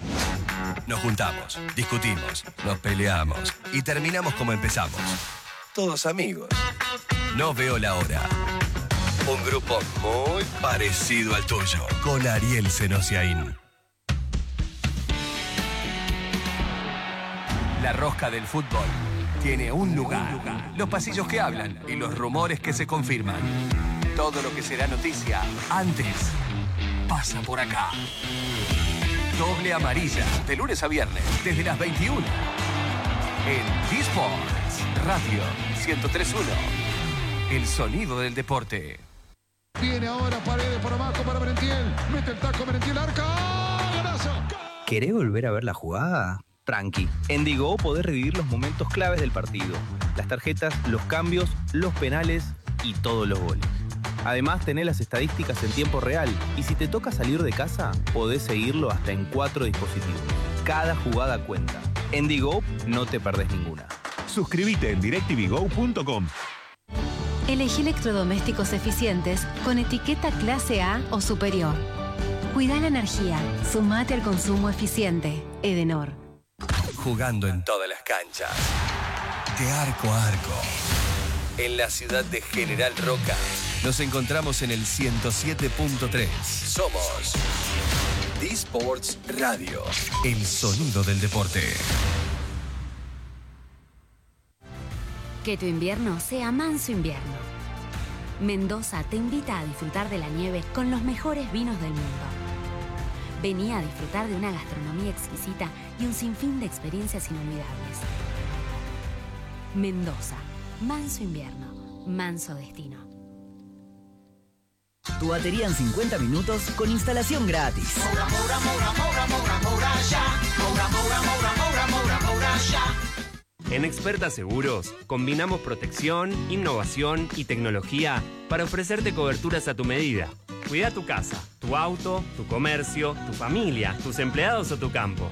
Nos juntamos, discutimos, nos peleamos y terminamos como empezamos. Todos amigos. No veo la hora. Un grupo muy parecido al tuyo, con Ariel Senosiaín. La rosca del fútbol tiene un lugar. Los pasillos que hablan y los rumores que se confirman. Todo lo que será noticia antes pasa por acá. Doble amarilla, de lunes a viernes, desde las 21. En D-Sports Radio 103.1. El sonido del deporte. Viene ahora Paredes por abajo para Merentiel. Mete el taco Merentiel, arca. ¡Golazo! ¿Querés volver a ver la jugada? Tranqui. En Digo podés revivir los momentos claves del partido. Las tarjetas, los cambios, los penales y todos los goles. Además, tenés las estadísticas en tiempo real y si te toca salir de casa, podés seguirlo hasta en 4 dispositivos. Cada jugada cuenta. En Digo no te perdés ninguna. Suscríbete en directvgo.com. Elegí electrodomésticos eficientes con etiqueta clase A o superior. Cuida la energía. Sumate al consumo eficiente. Edenor. Jugando en todas las canchas. De arco a arco. En la ciudad de General Roca. Nos encontramos en el 107.3. Somos D-Sports Radio. El sonido del deporte. Que tu invierno sea manso invierno. Mendoza te invita a disfrutar de la nieve con los mejores vinos del mundo. Vení a disfrutar de una gastronomía exquisita y un sinfín de experiencias inolvidables. Mendoza, manso invierno, manso destino. Tu batería en 50 minutos con instalación gratis. En Experta Seguros, combinamos protección, innovación y tecnología para ofrecerte coberturas a tu medida. Cuida tu casa, tu auto, tu comercio, tu familia, tus empleados o tu campo.